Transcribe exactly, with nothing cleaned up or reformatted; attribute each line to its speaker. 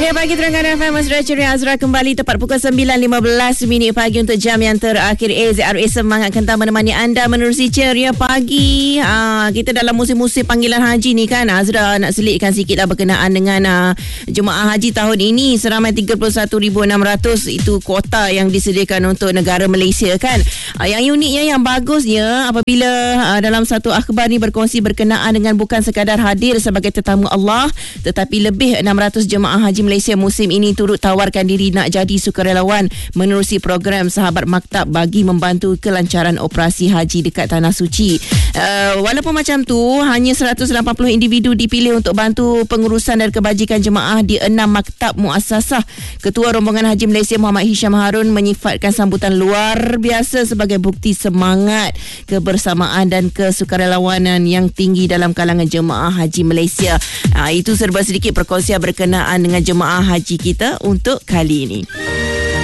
Speaker 1: Ceria Pagi Terengganu F M, Mesra Ceria Azra kembali tepat pukul sembilan lima belas minit pagi untuk jam yang terakhir. A Z R A semangat kental menemani anda menerusi Ceria Pagi. Ha, kita dalam musim-musim panggilan haji ni kan, Azra nak selitkan sikit lah berkenaan dengan uh, jemaah haji tahun ini. Seramai tiga puluh satu ribu enam ratus itu kuota yang disediakan untuk negara Malaysia kan. Uh, yang uniknya, yang bagusnya apabila uh, dalam satu akhbar ni berkongsi berkenaan dengan bukan sekadar hadir sebagai tetamu Allah, tetapi lebih enam ratus jemaah haji Malaysia musim ini turut tawarkan diri nak jadi sukarelawan menerusi program Sahabat Maktab bagi membantu kelancaran operasi haji dekat Tanah Suci. Uh, walaupun macam tu, hanya seratus lapan puluh individu dipilih untuk bantu pengurusan dan kebajikan jemaah di enam maktab muassasah. Ketua Rombongan Haji Malaysia Muhammad Hisham Harun menyifatkan sambutan luar biasa sebagai bukti semangat, kebersamaan dan kesukarelawanan yang tinggi dalam kalangan jemaah haji Malaysia. Uh, itu serba sedikit perkongsian berkenaan dengan jemaah haji kita untuk kali ini.